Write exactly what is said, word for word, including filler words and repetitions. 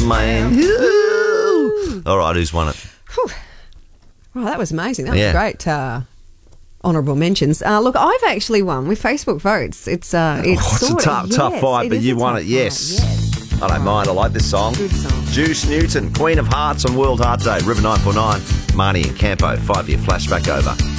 man. All right, who's won it? Whew. Well, that was amazing. That was Yeah. great. Uh, honourable mentions. Uh, look, I've actually won with Facebook votes. It's uh, it's, Oh, it's a sort tough, of, tough yes, fight, it but is you a won tough it, yes. fight, yes. I don't mind. I like this song. Good song. Juice Newton, Queen of Hearts on World Heart Day. River nine four nine. Marnie and Campo, five-year flashback over.